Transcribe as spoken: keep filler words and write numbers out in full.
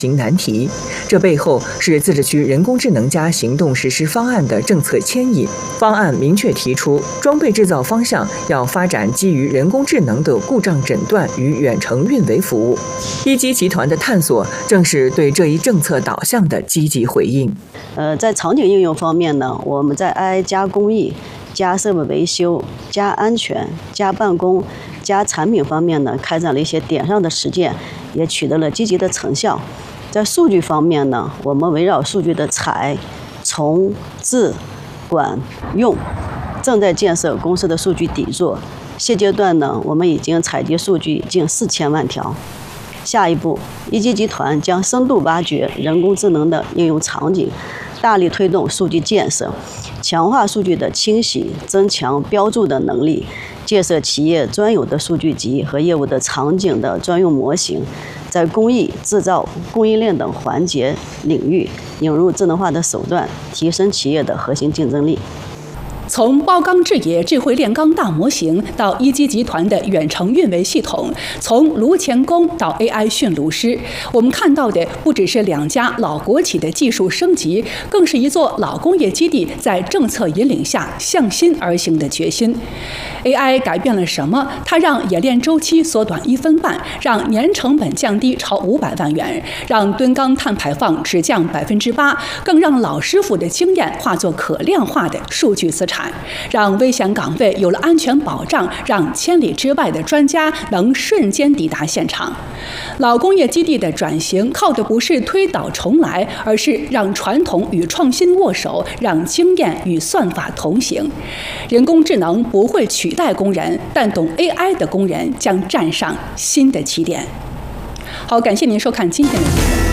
行难题，这背后是自治区人工智能加行动实施方案的政策牵引。方案明确提出，装备制造方向要发展基于人工智能的故障诊断与远程运维服务。一机集团的探索正是对这一政策导向的积极回应。 呃，在场景应用方面呢，我们在 A I 加工艺、加设备维修、加安全、加办公、加产品方面呢，开展了一些点上的实践，也取得了积极的成效。在数据方面呢，我们围绕数据的采、从、治、管、用，正在建设公司的数据底座。现阶段呢，我们已经采集数据近四千万条。下一步，一机集团将深度挖掘人工智能的应用场景，大力推动数据建设，强化数据的清洗，增强标注的能力，建设企业专有的数据集和业务的场景的专用模型，在工艺、制造、供应链等环节领域引入智能化的手段，提升企业的核心竞争力。 从包钢制冶智慧炼钢大模型到一机集团的远程运维系统，从炉钳工到 A I 驯炉师，我们看到的不只是两家老国企的技术升级，更是一座老工业基地在政策引领下向心而行的决心。A I 改变了什么？它让冶炼周期缩短一分半，让年成本降低超五百万元，让吨钢碳排放只降百分之八，更让老师傅的经验化作可量化的数据资产，让危险岗位有了安全保障，让千里之外的专家能瞬间抵达现场。老工业基地的转型靠的不是推倒重来，而是让传统与创新握手，让经验与算法同行。人工智能不会取代工人，但懂 A I 的工人将站上新的起点。好，感谢您收看今天的节目。